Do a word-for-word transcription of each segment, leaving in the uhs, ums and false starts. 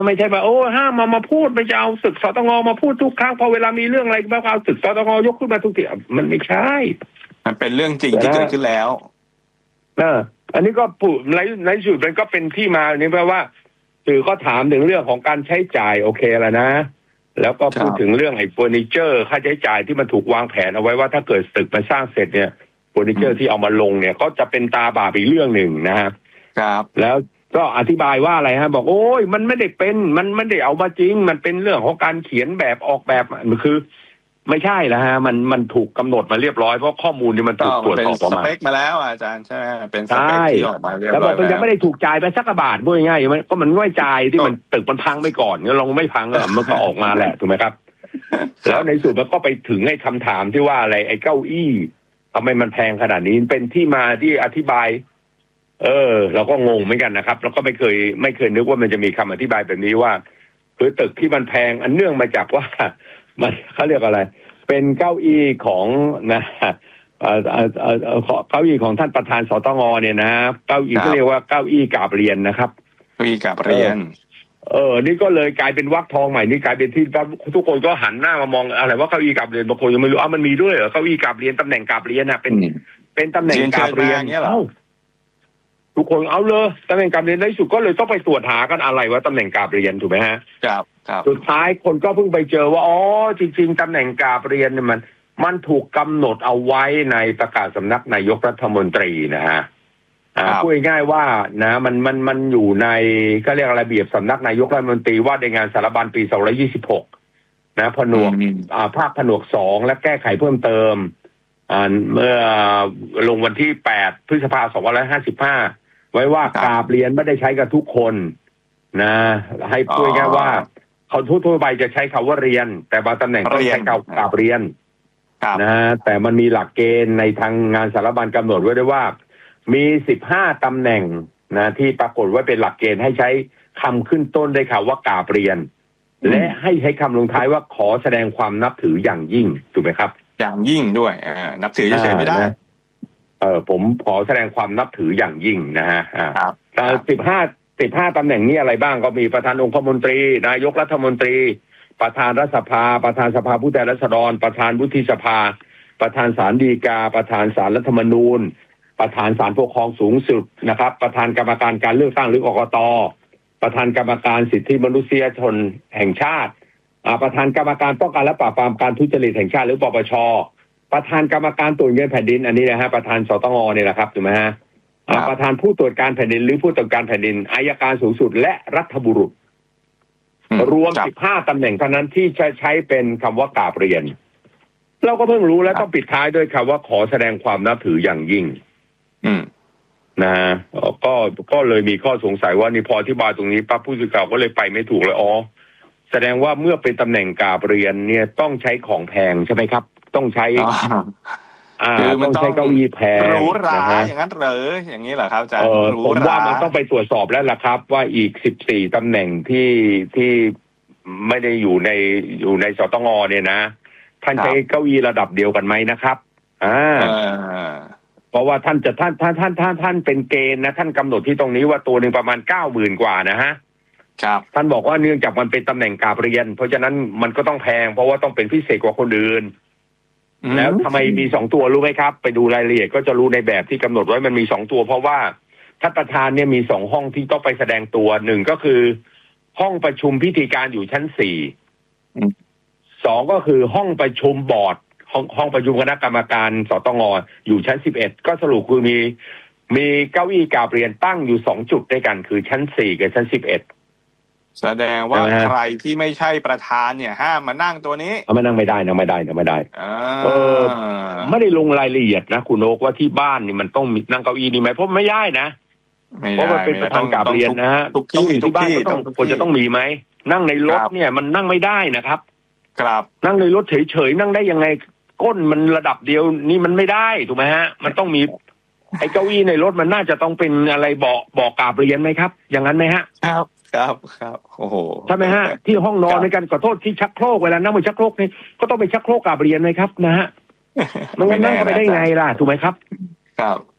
ไม่ใช่ว่าโอ้ห้ามมามาพูดไม่จะเอาศึกสตงมาพูดทุกครั้งพอเวลามีเรื่องอะไรแบบเอาศึกสตงยกขึ้นมาทุกทีมันไม่ใช่มันเป็นเรื่องจริงที่เกิดขึ้นแล้วเอออันนี้ก็พูดในในสุดมันก็เป็นที่มาเนี่ยแปลว่าสื่อก็ถามถึงเรื่องของการใช้จ่ายโอเคแล้วนะแล้วก็พูดถึงเรื่องไอ้เฟอร์นิเจอร์ค่าใช้จ่ายที่มันถูกวางแผนเอาไว้ว่าถ้าเกิดตึกมันสร้างเสร็จเนี่ยเฟอร์นิเจอร์ที่เอามาลงเนี่ยก็จะเป็นตาบาปอีกเรื่องหนึ่งนะครับครับแล้วก็อธิบายว่าอะไรฮะบอกโอ้ยมันไม่ได้เป็นมันไม่ได้เอามาจริงมันเป็นเรื่องของการเขียนแบบออกแบบมันคือไม่ใช่แล้วฮะมันมันถูกกำหนดมาเรียบร้อยเพราะข้อมูลนี่มันถูกตรวจสอบมาเป็นสเปคมาแล้วอาจารย์ใช่ไหมเป็นสเปคที่ออกมาเรียบร้อยแล้วแล้วมันยังไม่ได้ถูกจ่ายไปสักบาทพูดง่ายๆก็มันไม่จ่ายที่มันตึกมันพังไปก่อนเนี่ยลองไม่พังอ่ะมันก็ออกมาแหละถูกไหมครับแล้วในสุดมันก็ไปถึงให้คำถามที่ว่าอะไรไอ้เก้าอี้ทำไมมันแพงขนาดนี้เป็นที่มาที่อธิบายเออเราก็งงเหมือนกันนะครับแล้วก็ไม่เคยไม่เคยนึกว่ามันจะมีคำอธิบายแบบนี้ว่าคือตึกที่มันแพงอันเนื่องมาจากว่ามันเขาเรียกอะไรเป็นเก้าอี้ของนะเอ่อเอ่อเอ่อเก้าอี้ของท่านประธานสตงเนี่ยนะเก้าอี้เขาเรียกว่าเก้าอี้กราบเรียนนะครับเก้าอี้กราบเรียนเออนี่ก็เลยกลายเป็นวรรคทองใหม่นี่กลายเป็นที่ทุกคนก็หันหน้ามามองอะไรว่าเก้าอี้กราบเรียนบางคนยังไม่รู้อ้าวมันมีด้วยเหรอเก้าอี้กราบเรียนตำแหน่งกราบเรียนนะเป็นเป็นตำแหน่งกราบเรียนเอ้าทุกคนเอาเลยตำแหน่งกราบเรียนในสุดก็เลยต้องไปตรวจหากันอะไรว่าตำแหน่งกราบเรียนถูกไหมฮะครับครับสุดท้ายคนก็เพิ่งไปเจอว่าอ๋อจริงๆตำแหน่งกราบเรียนเนี่ยมันมันถูกกำหนดเอาไว้ในประกาศสำนักนายกรัฐมนตรีนะฮะอ่าพูดง่ายๆว่านะมันมันมันอยู่ในก็เรียกระเบียบสำนักนายกรัฐมนตรีว่าในงานสารบัญปีสองพันยี่สิบหกนะผนวกอ่าภาคผนวกสองและแก้ไขเพิ่มเติมอ่าเมื่อลงวันที่แปดพฤษภาคมสองพันห้าสิบห้าไว้ว่ากราบเรียนไม่ได้ใช้กับทุกคนนะให้พูดง่ายๆว่าเขาทั่วๆไปจะใช้คำว่าเรียนแต่บางตำแหน่งต้องใช้คำกราบเรียนนะแต่มันมีหลักเกณฑ์ในทางงานสารบัญกำหนดไว้ด้วยว่ามีสิบห้าตำแหน่งนะที่ปรากฏว่าเป็นหลักเกณฑ์ให้ใช้คำขึ้นต้นได้ค่ะว่ากราบเรียนและให้ใช้คำลงท้ายว่าขอแสดงความนับถืออย่างยิ่งถูกไหมครับอย่างยิ่งด้วยอ่านับถือเฉยๆไม่ได้เออผมขอแสดงความนับถืออย่างยิ่งนะฮะอ่าครับสิบห้าสิบห้าตำแหน่งนี้อะไรบ้างก็มีประธานองคมนตรีนายกรัฐมนตรีประธานรัฐสภาประธานสภาผู้แทนราษฎรประธานวุฒิสภาประธานศาลฎีกาประธานศาลรัฐธรรมนูญประธานศาลปกครองสูงสุดนะครับประธานกรรมการการเลือกตั้งหรือกกต.ประธานกรรมการสิทธิมนุษยชนแห่งชาติประธานกรรมการป้องกันและปราบปรามการทุจริตแห่งชาติหรือปปช.ประธานกรรมการตรวจเงินแผ่นดินอันนี้นะฮะประธานสตงเนี่ยแหละครับถูกไหมฮะประธานผู้ตรวจการแผ่นดินหรือผู้ตรวจการแผ่นดินอัยการสูงสุดและรัฐบุรุษรวมสิบห้าตำแหน่งเท่านั้นที่ใช้ใช้เป็นคำว่ากราบเรียนเราก็เพิ่งรู้แล้วต้องปิดท้ายด้วยคำว่าขอแสดงความนับถืออย่างยิ่งนะก็ก็เลยมีข้อสงสัยว่านี่พออธิบายตรงนี้ปั๊บผู้สื่อข่าวก็เลยไปไม่ถูกเลยอ๋อแสดงว่าเมื่อเป็นตำแหน่งกราบเรียนเนี่ยต้องใช้ของแพงใช่ไหมครับต้องใช้คือมันต้องใช้เก้าอี้แพงหรูหราอย่างนั้นเหรออย่างนี้เหรอครับอาจารย์ผมว่ามันต้องไปตรวจสอบแล้วล่ะครับว่าอีกสิบสี่ตำแหน่งที่ที่ไม่ได้อยู่ในอยู่ในสตงเนี่ยนะท่านใช้เก้าอี้ระดับเดียวกันไหมนะครับอ่าเพราะว่าท่านจะท่านท่านท่านท่านท่านเป็นเกณฑ์นะท่านกำหนดที่ตรงนี้ว่าตัวหนึ่งประมาณเก้าหมื่นกว่านะฮะครับท่านบอกว่าเนื่องจากมันเป็นตำแหน่งกราบเรียนเพราะฉะนั้นมันก็ต้องแพงเพราะว่าต้องเป็นพิเศษกว่าคนอื่นแล้วทำไมมีสองตัวรู้ไหมครับไปดูรายละเอียดก็จะรู้ในแบบที่กำหนดไว้มันมีสองตัวเพราะว่าท่านประธานเนี่ยมีสองห้องที่ต้องไปแสดงตัวหนึ่งก็คือห้องประชุมพิธีการอยู่ชั้นสี่สองก็คือห้องประชุมบอร์ดห้องห้องประชุมคณะกรรมการสตงอยู่ชั้นสิบเอ็ดก็สรุปคือมีมีเก้าอี้กราบเรียนตั้งอยู่สองจุดด้วยกันคือชั้นสี่กับชั้นสิบเอ็ดแสดงว่าใครที่ไม่ใช่ประธานเนี่ยห้ามมานั่งตัวนี้ไม่นั่งไม่ได้นะไม่ได้นะไม่ได้เออไม่ได้ลงรายละเอียดนะคุณโอ๊กว่าที่บ้านนี่มันต้องมีนั่งเก้าอี้นี่ไหมเพราะไม่ได้นะเพราะมันเป็นประธานกราบเรียนนะฮะต้องมีที่บ้านก็ต้องควรจะต้องมีไหมนั่งในรถเนี่ยมันนั่งไม่ได้นะครับครับนั่งในรถเฉยๆนั่งได้ยังไงก้นมันระดับเดียวนี่มันไม่ได้ถูกไหมฮะมันต้องมีไอ้เก้าอี้ในรถมันน่าจะต้องเป็นอะไรเบาะเบาะกราบเรียนไหมครับอย่างนั้นไหมฮะครับครับครับโอ้โหใช่ไหมฮะที่ห้องนอนในการขอโทษที่ชักโครกเวลานั่งบนชักโครกนี่ก็ต้องไปชักโครกกราบเรียนไหมครับนะฮะมันนั่งไปได้ไงล่ะถูกไหมครับครับ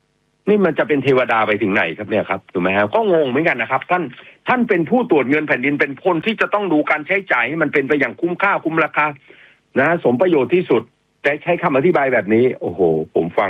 นี่มันจะเป็นเทวดาไปถึงไหนครับเนี่ยครับถูกไหมครับก็งงเหมือนกันนะครับท่านท่านเป็นผู้ตรวจเงินแผ่นดินเป็นคนที่จะต้องดูการใช้จ่ายให้มันเป็นไปอย่างคุ้มค่าคุ้มราคานะสมประโยชน์ที่สุดแต่ใช้คำอธิบายแบบนี้โอ้โหผมฟัง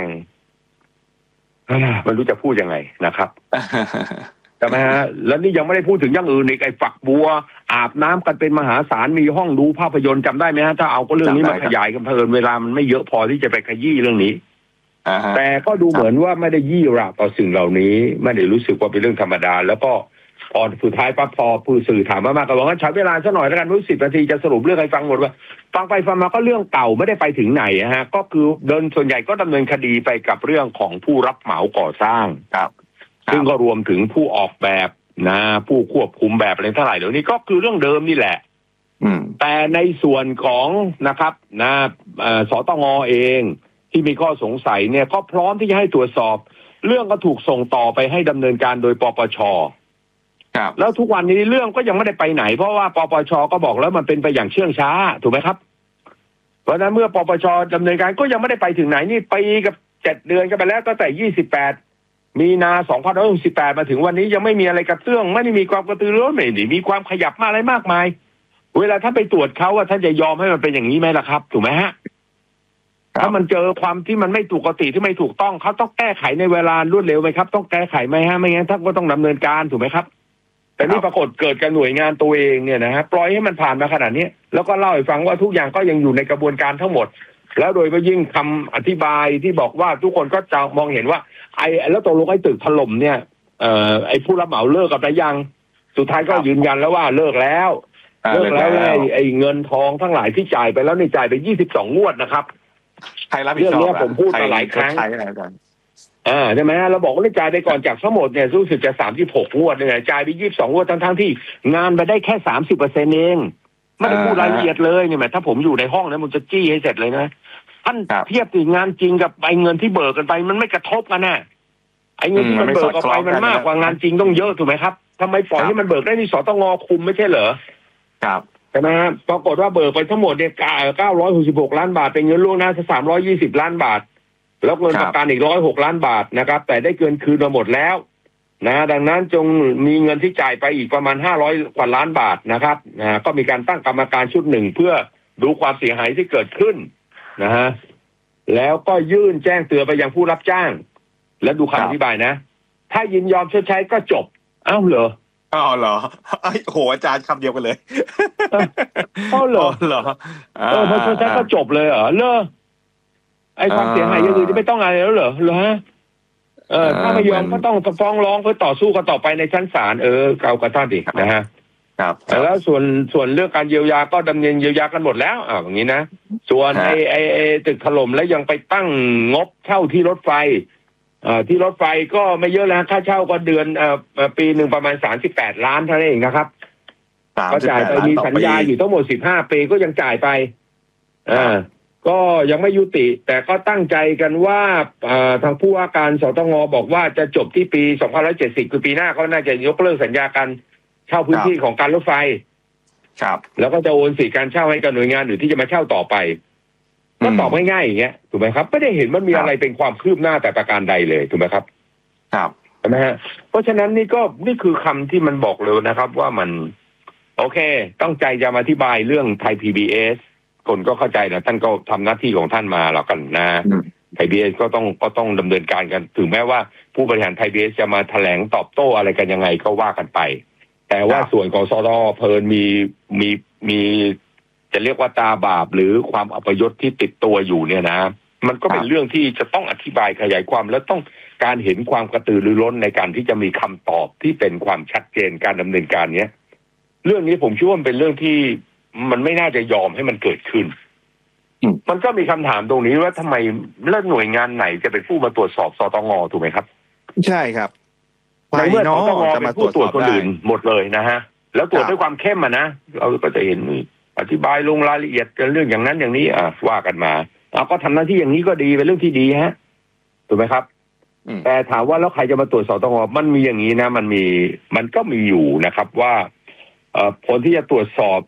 ไม่รู้จะพูดยังไงนะครับ ใช่ไหมฮะแล้วนี่ยังไม่ได้พูดถึงอย่างอื่นอีกไอ้ฝักบัวอาบน้ำกันเป็นมหาศาลมีห้องดูภาพยนตร์จำได้ไหมฮะถ้าเอาก็เรื่องนี้มาขยายกันเพลินเวลามันไม่เยอะพอที่จะไปขยี้เรื่องนี้แต่ก็ดูเหมือนว่าไม่ได้ยี่หระต่อสิ่งเหล่านี้ไม่ได้รู้สึกว่าเป็นเรื่องธรรมดาแล้วก็พอสุดท้ายปั๊บพอผู้สื่อถามมากๆก็บอกว่าใช้เวลาสักหน่อยแล้วกันรู้สิบนาทีจะสรุปเรื่องให้ฟังหมดว่าฟังไปฟังมาก็เรื่องเก่าไม่ได้ไปถึงไหนฮะก็คือเดินส่วนใหญ่ก็ดำเนินคดีไปกับเรื่องของผู้รับเหมาก่อสร้างครับซึ่งก็รวมถึงผู้ออกแบบนะผู้ควบคุมแบบอะไรเท่าไหร่เดี๋ยวนี้ก็คือเรื่องเดิมนี่แหละแต่ในส่วนของนะครับนะสตง.เองที่มีข้อสงสัยเนี่ยก็พร้อมที่จะให้ตรวจสอบเรื่องก็ถูกส่งต่อไปให้ดำเนินการโดยปปช.แล้วทุกวันนี้เรื่องก็ยังไม่ได้ไปไหนเพราะว่าปปช.ก็บอกแล้วมันเป็นไปอย่างเชื่องช้าถูกไหมครับเพราะฉะนั้นเมื่อปปช.ดำเนินการก็ยังไม่ได้ไปถึงไหนนี่ปีกับเจ็ดเดือนกันไปแล้วตั้งแต่ยี่สิบแปดมีนาสองพันห้าร้อยหกสิบแปดมาถึงวันนี้ยังไม่มีอะไรกระเตื้องไม่ได้มีความกระตือรือร้นไม่ได้มีความขยับมาอะไรมากมายเวลาท่านไปตรวจเขาว่าท่านจะยอมให้มันเป็นอย่างนี้ไหมล่ะครับถูกไหมฮะถ้ามันเจอความที่มันไม่ถูกปกติที่ไม่ถูกต้องเขาต้องแก้ไขในเวลารวดเร็วไหมครับต้องแก้ไขไหมฮะไม่งั้นท่านก็ต้องดำเนินการถูกไหมครับแต่นี่ปรากฏเกิดกับหน่วยงานตัวเองเนี่ยนะฮะปล่อยให้มันผ่านมาขนาดนี้แล้วก็เล่าให้ฟังว่าทุกอย่างก็ยังอยู่ในกระบวนการทั้งหมดแล้วโดยก็ยิ่งคำอธิบายที่บอกว่าทุกคนก็จะมองเห็นว่าไอ้แล้วตกลงไอ้ตึกถล่มเนี่ยเอ่อไอ้ผู้รับเหมาเลิกกับนายยังสุดท้ายก็ยืนยันแล้วว่าเลิกแล้วเลิกแล้วไอ้ไอ้เงินทองทั้งหลายที่จ่ายไปแล้วในจ่ายไปยี่สิบสองงวดนะครับใครรับผิดชอบเรื่องนี้ผมพูดมาหลายครั้งอ่าใช่ไหมเราบอกว่าได้จ่ายไปก่อนจากทั้งหมดเนี่ยรู้สึกจะสามสิบหกงวดเนี่ยจ่ายไปยี่สิบสองงวดทั้งทั้งที่งานไปได้แค่สามสิบเปอร์เซ็นต์เองไม่ได้พูดรายละเอียดเลยเนี่ยแหมถ้าผมอยู่ในห้องนะมันจะจี้ให้เสร็จเลยนะท่านเทียบถึงงานจริงกับไอ้เงินที่เบิกกันไปมันไม่กระทบกันนะไอ้เงินที่มันเบิกออกไปมันมากกว่างานจริงต้องเยอะถูกไหมครับทำไมปล่อยให้มันเบิกได้ที่สตง.คุมไม่ใช่เหรอครับใช่ไหมครับปรากฏว่าเบิกไปทั้งหมดเนี่ยเก้าร้อยหกสิบหกล้านบาทเป็นเงินล่วงหน้าสามร้อยยี่สิบล้านบาทแล้วเงินประกันอีกร้อยหกล้านบาทนะครับแต่ได้เกินคืนมาหมดแล้วนะดังนั้นจงมีเงินที่จ่ายไปอีกประมาณห้าร้อยกว่าล้านบาทนะครับนะก็มีการตั้งกรรมการชุดหนึ่งเพื่อดูความเสียหายที่เกิดขึ้นนะฮะแล้วก็ยื่นแจ้งเตือนไปยังผู้รับจ้างแล้วดูคำอธิบายนะถ้ายินยอมชดใช้ก็จบอ้าวเหรออ๋อเหรอไอ้โหอาจารย์คำเดียวกันเลยอ้าวเหรอเหรอเออพอชดใช้ก็จบเลยเหรอเลอไอ้ความเสียหายอย่างอื่นจะไม่ต้องอะไรแล้วเหรอเหรอฮะเออถ้าไม่ยอมก็ต้องฟ้องร้องเพื่อต่อสู้กันต่อไปในชั้นศาลเออเก่ากันท่านดินะฮะครับแล้วส่วนส่วนเรื่องการเยียวยาก็ดำเนินเยียวยากันหมดแล้วอ่าอย่างนี้นะส่วนไอ้ไอ้ไอ้ตึกถล่มแล้วยังไปตั้งงบเช่าที่รถไฟอ่าที่รถไฟก็ไม่เยอะแล้วค่าเช่าก็เดือนเอ่อปีหนึ่งประมาณสามสิบแปดล้านเท่านั้นเองนะครับก็จ่ายไปมีสัญญาอยู่ทั้งหมดสิบห้าปีก็ยังจ่ายไปอ่าก็ยังไม่ยุติแต่ก็ตั้งใจกันว่าทางผู้ว่าการสตง.บอกว่าจะจบที่ปีสองพันห้าร้อยเจ็ดสิบคือปีหน้าเขาน่าจะยกเลิกสัญญาการเช่าพื้นที่ของการรถไฟครับแล้วก็จะโอนสิทธิการเช่าให้กับหน่วยงานอื่นที่จะมาเช่าต่อไปก็ตอบง่ายๆอย่างเงี้ยถูกไหมครับไม่ได้เห็นมันมีอะไรเป็นความคืบหน้าแต่ประการใดเลยถูกไหมครับครับใช่ไหมฮะเพราะฉะนั้นนี่ก็นี่คือคำที่มันบอกเลยนะครับว่ามันโอเคต้องใจจะมาอธิบายเรื่องไทย พี บี เอสคนก็เข้าใจนะท่านก็ทำหน้าที่ของท่านมาแล้วกันนะไทย พี บี เอสก็ต้องก็ต้องดำเนินการกันถึงแม้ว่าผู้บริหารไทย พี บี เอสจะมาแถลงตอบโต้อะไรกันยังไงก็ว่ากันไปแต่ว่าส่วนของสตง.เพลินมีมีมีจะเรียกว่าตาบาปหรือความอัปยศที่ติดตัวอยู่เนี่ยนะมันก็เป็นเรื่องที่จะต้องอธิบายขยายความแล้วต้องการเห็นความกระตือรือร้นในการที่จะมีคำตอบที่เป็นความชัดเจนการดำเนินการเนี้ยเรื่องนี้ผมเชื่อว่าเป็นเรื่องที่มันไม่น่าจะยอมให้มันเกิดขึ้นมันก็มีคำถามตรงนี้ว่าทำไมเรื่องหน่วยงานไหนจะเป็นผู้มาตรวจสอบสตง.ถูกไหมครับใช่ครับในเมื่อสตง.เป็นผู้ตรวจคนอื่นหมดเลยนะฮะแล้วตรวจด้วยความเข้มอ่ะนะเราก็จะเห็นอธิบายลงรายละเอียดกันเรื่องอย่างนั้นอย่างนี้อ่ะว่ากันมาเอาก็ทำหน้าที่อย่างนี้ก็ดีเป็นเรื่องที่ดีฮะถูกไหมครับแต่ถามว่าแล้วใครจะมาตรวจสอบสตง.มันมีอย่างนี้นะมันมีมันก็มีอยู่นะครับว่าผลที่จะตรวจสอบค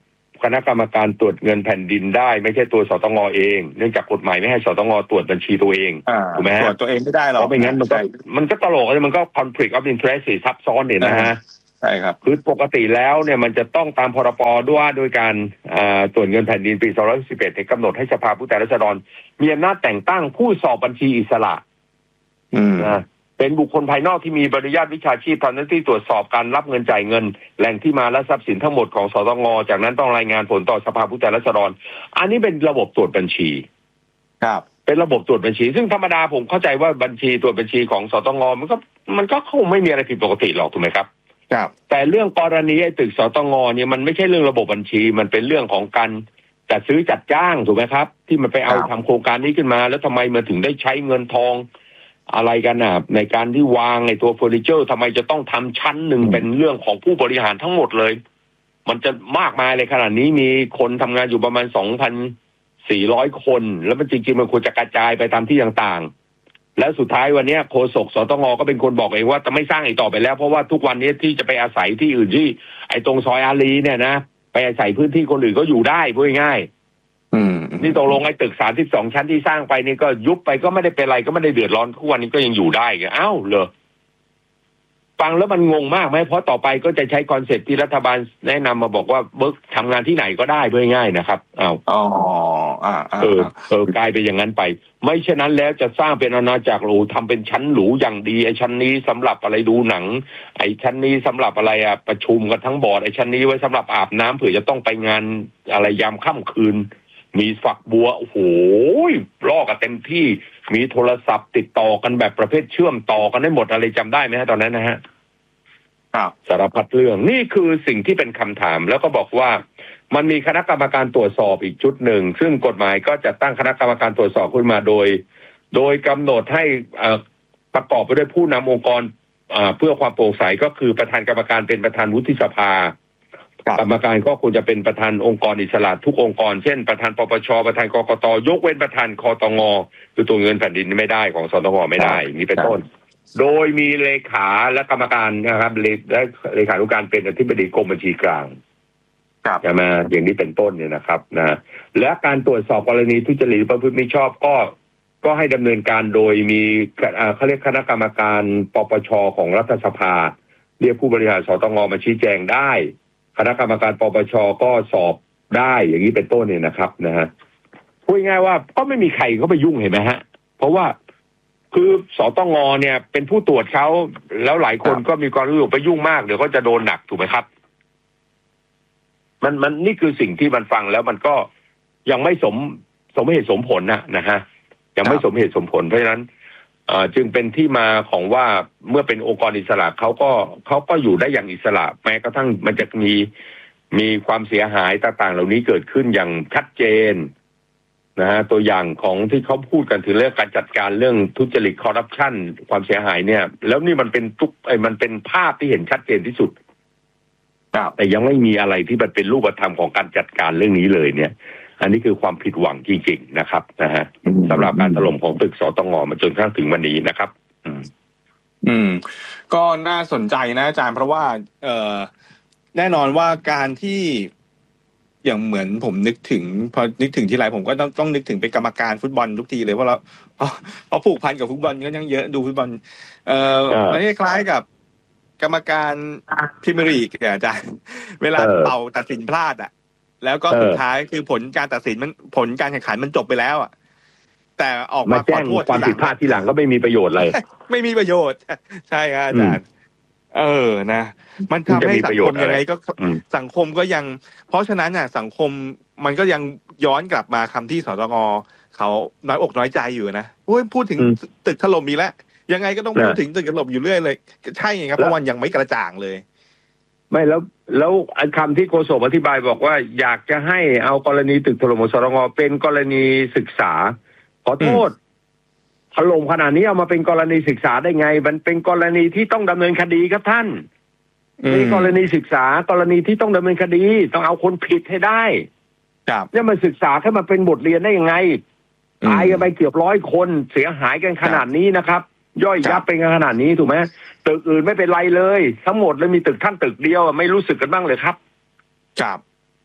คณะกรรมการตรวจเงินแผ่นดินได้ไม่ใช่ตัวสตงเองเนื่องจากกฎหมายไม่ให้สตงตรวจบัญชีตัวเองถูกไหมฮะตรวจตัวเองไม่ได้หรอกเพราะไม่งั้นมันก็มันก็ตลกเลยมันก็ conflict of interest ซับซ้อนเนี่ยนะฮะใช่ครับคือปกติแล้วเนี่ยมันจะต้องตามพรบด้วยโดยการตรวจเงินแผ่นดินปีสองพันสิบเอ็ดกำหนดให้สภาผู้แทนราษฎรมีอำนาจแต่งตั้งผู้สอบบัญชีอิสระนะเป็นบุคคลภายนอกที่มีใบอนุญาตวิชาชีพทำหน้าที่ตรวจสอบการรับเงินจ่ายเงินแหล่งที่มาและทรัพย์สินทั้งหมดของสตงจากนั้นต้องรายงานผลต่อสภาผู้แทนราษฎรอันนี้เป็นระบบตรวจบัญชีครับเป็นระบบตรวจบัญชีซึ่งธรรมดาผมเข้าใจว่าบัญชีตรวจบัญชีของสตงมันก็มันก็คงไม่มีอะไรผิดปกติหรอกถูกไหมครับครับแต่เรื่องกรณีไอ้ตึกสตงเนี่ยมันไม่ใช่เรื่องระบบบัญชีมันเป็นเรื่องของการจัดซื้อจัดจ้างถูกไหมครับที่มันไปเอาทำโครงการนี้ขึ้นมาแล้วทำไมมันถึงได้ใช้เงินทองอะไรกันอ่ะในการที่วางในตัวเฟอร์นิเจอร์ทำไมจะต้องทำชั้นหนึ่งเป็นเรื่องของผู้บริหารทั้งหมดเลยมันจะมากมายเลยขนาดนี้มีคนทำงานอยู่ประมาณ สองพันสี่ร้อย คนแล้วมันจริงๆมันควรจะกระจายไปตามที่ต่างๆแล้วสุดท้ายวันนี้โฆษกสตงก็เป็นคนบอกเองว่าจะไม่สร้างอีกต่อไปแล้วเพราะว่าทุกวันนี้ที่จะไปอาศัยที่อื่นที่ไอ้ตรงซอยอารีเนี่ยนะไปอาศัยพื้นที่คนอื่นก็อยู่ได้พูดง่ายนี่ตกลงไอ้ตึกสามสิบสองชั้นที่สร้างไปนี่ก็ยุบไปก็ไม่ได้เป็นไรก็ไม่ได้เดือดร้อนทุกวันนี้ก็ยังอยู่ได้ไงอ้าวเหรอฟังแล้วมันงงมากไหมเพราะต่อไปก็จะใช้คอนเซ็ปต์ที่รัฐบาลแนะนำมาบอกว่าเบิร์กทำงานที่ไหนก็ได้ด้วยง่ายนะครับอ้าวอ๋ออ่าเออเออกลายไปอย่างนั้นไปไม่เช่นนั้นแล้วจะสร้างเป็นอาณาจักรหรูทำเป็นชั้นหรูอย่างดีไอ้ชั้นนี้สำหรับอะไรดูหนังไอ้ชั้นนี้สำหรับอะไรอ่ะประชุมกันทั้งบอร์ดไอ้ชั้นนี้ไว้สำหรับอาบน้ำเผื่อจะต้องไปงานอะไรยามค่ำคืนมีฝักบัวโอ้โหล่อกันเต็มที่มีโทรศัพท์ติดต่อกันแบบประเภทเชื่อมต่อกันได้หมดอะไรจำได้ไหมฮะตอนนั้นนะฮะสารพัดเรื่องนี่คือสิ่งที่เป็นคำถามแล้วก็บอกว่ามันมีคณะกรรมการตรวจสอบอีกชุดหนึ่งซึ่งกฎหมายก็จะตั้งคณะกรรมการตรวจสอบขึ้นมาโดยโดยกำหนดให้ประกอบไปด้วยผู้นำองค์กรเพื่อความโปร่งใสก็คือประธานกรรมการเป็นประธานวุฒิสภากรรมการก็ควรจะเป็นประธานองค์กรอิสระทุกองค์กรเช่นประธานปปชประธานกกตยกเว้นประธานคตงคือตัวเงินแผ่นดินไม่ได้ของสตงไม่ได้นี่เป็นต้นโดยมีเลขาและกรรมการนะครับและเลขานุการเป็นอธิบดีกรมบัญชีกลางใช่ไหมอย่างนี้เป็นต้นเนี่ยนะครับนะและการตรวจสอบกรณีทุจริตประพฤติมิชอบก็ก็ให้ดำเนินการโดยมีเขาเรียกคณะกรรมการปปชของรัฐสภาเรียกผู้บริหารสตงมาชี้แจงได้คณะกรรมการปปชก็สอบได้อย่างนี้เป็นต้นเนี่ยนะครับนะฮะพูดง่ายว่าก็ไม่มีใครเขาไปยุ่งเห็นไหมฮะเพราะว่าคือสตงเนี่ยเป็นผู้ตรวจเขาแล้วหลายคนก็มีความรู้สึกไปยุ่งมากเดี๋ยวก็จะโดนหนักถูกไหมครับมันมันนี่คือสิ่งที่มันฟังแล้วมันก็ยังไม่สมสมเหตุสมผลนะนะฮะยังไม่สมเหตุสมผลเพราะฉะนั้นจึงเป็นที่มาของว่าเมื่อเป็นองค์กรอิสระเขาก็เขาก็อยู่ได้อย่างอิสระแม้กระทั่งมันจะมีมีความเสียหายต่างๆเหล่านี้เกิดขึ้นอย่างชัดเจนนะฮะตัวอย่างของที่เขาพูดกันถึงเรื่องการจัดการเรื่องทุจริตคอร์รัปชันความเสียหายเนี่ยแล้วนี่มันเป็นทุกไอ้มันเป็นภาพที่เห็นชัดเจนที่สุดแต่ยังไม่มีอะไรที่มันเป็นรูปธรรมของการจัดการเรื่องนี้เลยเนี่ยอันนี้คือความผิดหวังจริงๆนะครับนะฮะสำหรับการถล่มของตึกสตงมาจนกระทั่งถึงวันนี้นะครับอืมอืมก็น่าสนใจนะอาจารย์เพราะว่าเอ่อแน่นอนว่าการที่อย่างเหมือนผมนึกถึงพอนึกถึงทีไรผมก็ต้องต้องนึกถึงเป็นกรรมการฟุตบอลทุกทีเลยว่าเราเพราะผูกพันกับฟุตบอลก็ยังเยอะดูฟุตบอลเอ่อมันคล้ายๆกับกรรมการพรีเมียร์ลีกอาจารย์เวลาเป่าตัดสินพลาดอ่ะแล้วก็สุดท้ายคือผลการตัดสินมันผลการแข่งขันมันจบไปแล้วอ่ะแต่ออกมาขอโทษความผิดพลาดทีหลังก็ไม่มีประโยชน์เลยไม่มีประโยชน์ใช่ครับอาจารย์เออนะมันทำให้สังคมยังไงก็สังคมก็ยังเพราะฉะนั้นน่ะสังคมมันก็ยังย้อนกลับมาคำที่สตงเขาน้อยอกน้อยใจอยู่นะโอ้ยพูดถึงตึกถล่มอีกแล้วยังไงก็ต้องพูดถึงตึกถล่มอยู่เรื่อยเลยใช่ไงครับเพราะมันยังไม่กระจ่างเลยไม่แล้วแล้วคำที่โฆษกอธิบายบอกว่าอยากจะให้เอากรณีตึกถล่มของสตงเป็นกรณีศึกษาขอโทษถล่มขนาดนี้เอามาเป็นกรณีศึกษาได้ไงมันเป็นกรณีที่ต้องดำเนินคดีครับท่านนี่กรณีศึกษากรณีที่ต้องดำเนินคดีต้องเอาคนผิดให้ได้เนี่ยมันศึกษาแค่มาเป็นบทเรียนได้ยังไงตายกันไปเกือบร้อยคนเสียหายกันขนาดนี้นะครับย่อยยับเป็นขนาดนี้ถูกไหมตึกอื่นไม่เป็นไรเลยทั้งหมดเลยมีตึกท่านตึกเดียวไม่รู้สึกกันบ้างเลยครับครับ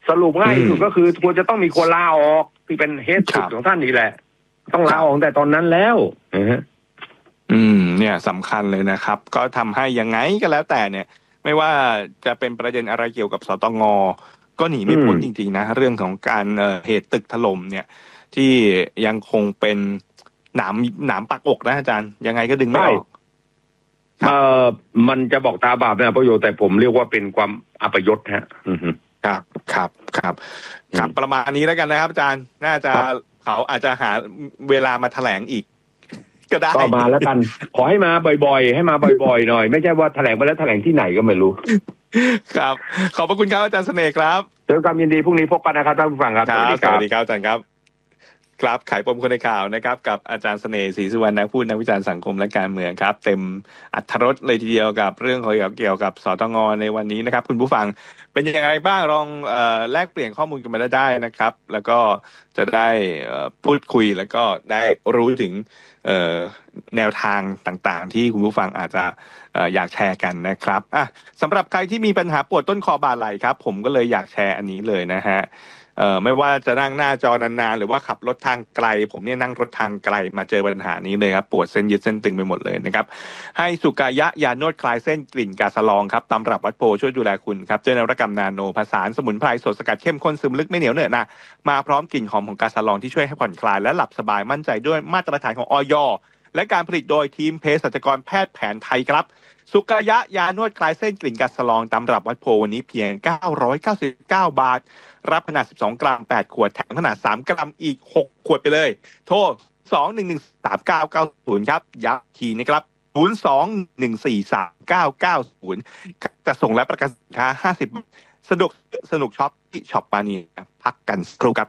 สรุปง่ายที่สุดก็คือควรจะต้องมีคนลาออกที่เป็นเฮดสุดของท่านนี่แหละต้องลาออกแต่ตอนนั้นแล้วอืมเนี่ยสำคัญเลยนะครับก็ทำให้ยังไงก็แล้วแต่เนี่ยไม่ว่าจะเป็นประเด็นอะไรเกี่ยวกับสตงก็หนีไม่พ้นจริงๆนะเรื่องของการเอ่อเหตุตึกถล่มเนี่ยที่ยังคงเป็นหนามหนามปักอกนะอาจารย์ยังไงก็ดึงไม่ออกเอ่อมันจะบอกตาบาปนะประโยชน์แต่ผมเรียกว่าเป็นความอัปยศฮะครับครับครับครับประมาณนี้แล้วกันนะครับอาจารย์น่าจะเขาอาจจะหาเวลามาแถลงอีกก็ได้ก็มาแล้วกันขอให้มาบ่อยๆให้มาบ่อยๆหน่อยไม่ใช่ว่าแถลงไปแล้วแถลงที่ไหนก็ไม่รู้ครับขอบพระคุณครับอาจารย์เสน่ห์ครับด้วยความยินดีพรุ่งนี้พบกันนะครับท่านผู้ฟังครับสวัสดีครับสวัสดีครับอาจารย์ครับครับไขปมคนในข่าวนะครับกับอาจารย์เสน่ห์ศรีสุวรรณนักพูดนักวิจารณ์สังคมและการเมืองครับเต็มอรรถรสเลยทีเดียวกับเรื่องเกี่ยวกับสตงในวันนี้นะครับคุณผู้ฟังเป็นยังไงบ้างลองเอ่อแลกเปลี่ยนข้อมูลกันมาได้นะครับแล้วก็จะได้พูดคุยแล้วก็ได้รู้ถึงเอ่อแนวทางต่างๆที่คุณผู้ฟังอาจจะเอ่ออยากแชร์กันนะครับอ่ะสำหรับใครที่มีปัญหาปวดต้นคอบ่าไหล่ครับผมก็เลยอยากแชร์อันนี้เลยนะฮะเอ่อไม่ว่าจะนั่งหน้าจอนานๆหรือว่าขับรถทางไกลผมเนี่ยนั่งรถทางไกลมาเจอปัญหานี้เลยครับปวดเส้นยึดเส้นตึงไปหมดเลยนะครับให้สุกายะยานวดคลายเส้นกลิ่นกาสะลองครับตำรับวัดโพช่วยดูแลคุณครับเจอนวัตกรรมนาโนผสานสมุนไพรสดสกัดเข้มข้นซึมลึกไม่เหนียวเหนอะนะมาพร้อมกลิ่นหอมของกาสะลองที่ช่วยให้ผ่อนคลายและหลับสบายมั่นใจด้วยมาตรฐานของอย.และการผลิตโดยทีมเภสัชกรแพทย์แผนไทยครับสุกายะยานวดคลายเส้นกลิ่นกาสะลองตำรับวัดโพวันนี้เพียงเก้าร้อยเก้าสิบเก้าบาทรับขนาดสิบสองกรัมแปดขวดแถมขนาดสามกรัมอีกหกขวดไปเลยโทรสอง หนึ่ง หนึ่ง สาม เก้า เก้า ศูนย์ครับย้ำทีนะครับศูนย์ สอง หนึ่ง สี่ สาม เก้า เก้า ศูนย์จะส่งและประกันสินค้าห้าสิบสนุกสนุกช็อปที่ช็อปปานีพักกันครู่ครับ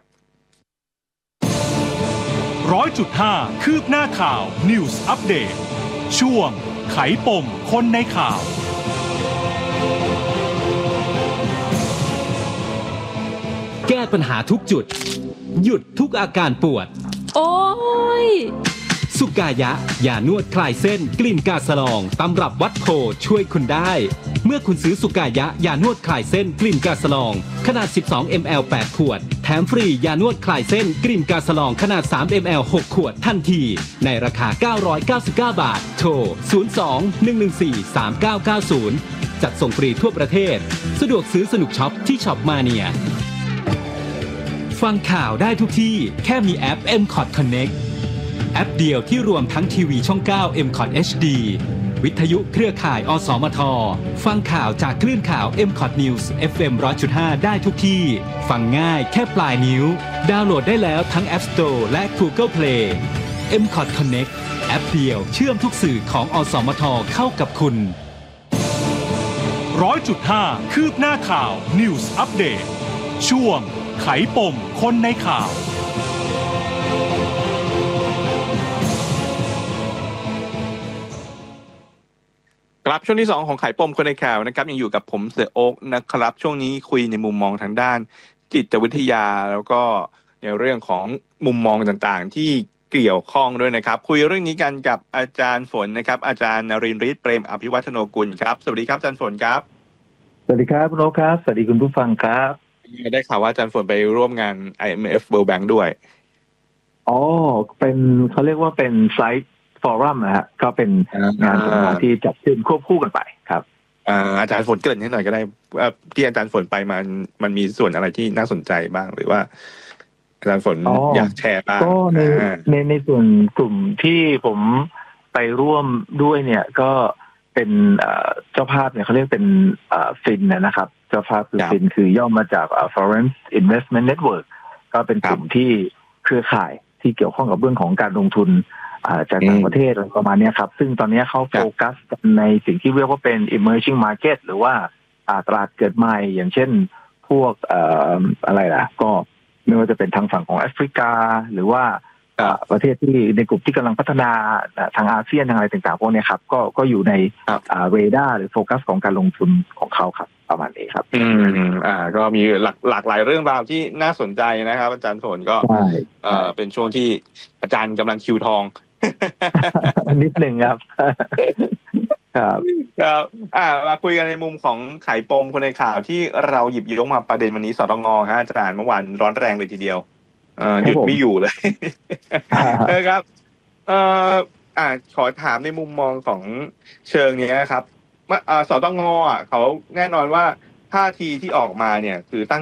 ร้อยจุดห้าคืบหน้าข่าว News Update ช่วงไขปมคนในข่าวแก้ปัญหาทุกจุดหยุดทุกอาการปวดโอ้ยสุกายะยานวดคลายเส้นกลิ่นกาสะลองตำรับวัดโพช่วยคุณได้เมื่อคุณซื้อสุกายะยานวดคลายเส้นกลิ่นกาสะลองขนาดสิบสองมิลลิลิตร แปดขวดแถมฟรียานวดคลายเส้นกลิ่นกาสะลองขนาดสามมิลลิลิตร หกขวดทันทีในราคาเก้าร้อยเก้าสิบเก้าบาทโทรศูนย์ สอง หนึ่ง หนึ่ง สี่ สาม เก้า เก้า ศูนย์จัดส่งฟรีทั่วประเทศสะดวกซื้อสนุกช็อปที่ช็อปมาเนียฟังข่าวได้ทุกที่แค่มีแอป เอ็ม คอท Connect แอปเดียวที่รวมทั้งทีวีช่องเก้า เอ็ม คอท เอช ดี วิทยุเครือข่ายอสมทฟังข่าวจากคลื่นข่าว เอ็ม คอท News เอฟ เอ็ม หนึ่งร้อยจุดห้า ได้ทุกที่ฟังง่ายแค่ปลายนิ้วดาวน์โหลดได้แล้วทั้ง App Store และ Google Play เอ็ม คอท Connect แอปเดียวเชื่อมทุกสื่อของอสมทเข้ากับคุณร้อยจุดห้าคืบหน้าข่าว News Update ช่วงไขปมคนในข่าวครับช่วงที่สองของไขปมคนในข่าวนะครับยังอยู่กับผมเสือโอ๊กนะครับช่วงนี้คุยในมุมมองทางด้านจิตวิทยาแล้วก็ในเรื่องของมุมมองต่างๆที่เกี่ยวข้องด้วยนะครับคุยเรื่องนี้กันกับอาจารย์ฝนนะครับอาจารย์นรินทร์ฤทธิ์เปรมอภิวัฒโนกุลครับสวัสดีครับอาจารย์ฝนครับสวัสดีครับคุณโอ๊คครับสวัสดีคุณผู้ฟังครับได้ข่าวว่าอาจารย์ฝนไปร่วมงาน ไอ เอ็ม เอฟ World Bank ด้วยอ๋อเป็นเขาเรียกว่าเป็นไซต์ฟอรัมนะฮะก็เป็นงานสัมมนาที่จัดขึ้นควบคู่กันไปครับอาจารย์ฝนเกริ่นให้หน่อยก็ได้ที่อาจารย์ฝนไปมันมันมีส่วนอะไรที่น่าสนใจบ้างหรือว่าอาจารย์ฝนอยากแชร์บ้างก็ในในในส่วนกลุ่มที่ผมไปร่วมด้วยเนี่ยก็เป็นเจ้าภาพเนี่ยเขาเรียกเป็นฟินนะครับเจ้าภาพคือฟินคือย่อมาจาก Foreign Investment Network ก็เป็นกลุ่มที่เครือข่ายที่เกี่ยวข้องกับเรื่องของการลงทุนจากต่างประเทศอะไรประมาณนี้ครับซึ่งตอนนี้เขาโฟกัสในสิ่งที่เรียกว่าเป็น emerging market หรือว่าตลาดเกิดใหม่อย่างเช่นพวกอะไรล่ะก็ไม่ว่าจะเป็นทางฝั่งของแอฟริกาหรือว่าประเทศที่ในกลุ่มที่กำลังพัฒนาทางอาเซียนทางอะไรต่างๆพวกนี้ครับก็ก็อยู่ในเรดาร์หรือโฟกัสของการลงทุนของเขาครับประมาณนี้ครับอืมอ่าก็มีหลากหลากหลายเรื่องราวที่น่าสนใจนะครับอาจารย์ฝนก็เอ่อเป็นช่วงที่อาจารย์กำลังคิวทองนิดหนึ่งครับครับครับอ่ามาคุยกันในมุมของไขปมคนในข่าวที่เราหยิบยกมาประเด็นวันนี้สตงฮะอาจารย์เมื่อวานร้อนแรงเลยทีเดียวเอ่อหยุดไม่อยู่เลยนะครับเอ่ออ่าขอถามในมุมมองของเชิงนี้นะครับว่าสตงอ่ะเขาแน่นอนว่าท่าทีที่ออกมาเนี่ยคือตั้ง